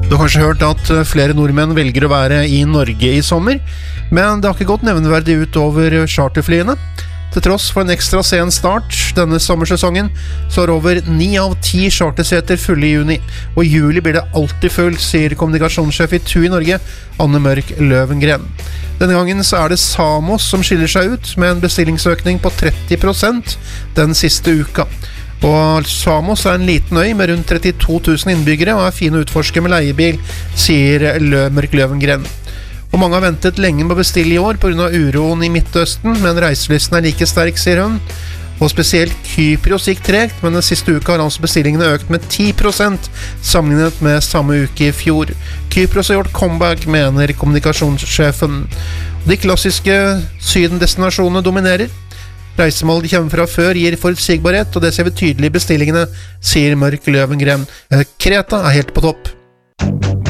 Du har kanskje hørt at flere nordmenn velger å være i Norge i sommer, men det har ikke gått nevneverdig ut over charterflyene. Til tross for en ekstra sen start denne sommersesongen, så er over 9 av 10 charterseter fulle i juni, og i juli blir det alltid fullt, sier kommunikasjonssjef i TUI Norge, Anne Mørk Løvengren. Denne gangen så er det Samos som skiller seg ut, med en bestillingsøkning på 30% den siste uka. Og Samos er en liten øy med rundt 32 000 innbyggere og er fin å utforske med leiebil, sier Mørk Løvengren. Og mange har ventet lenge med å bestille i år på grunn av uroen i Midtøsten, men reiselysten er like sterk, sier hun. Og spesielt Kypros gikk tregt, men den siste uka har altså bestillingene økt med 10% sammenlignet med samme uke i fjor. Kypros har gjort comeback, mener kommunikasjonssjefen. De klassiske sydendestinasjonene dominerer. Reisemål de kommer fra før gir forutsigbarhet, og det ser vi tydelig i bestillingene, sier Mørk Løvengren. Kreta er helt på topp.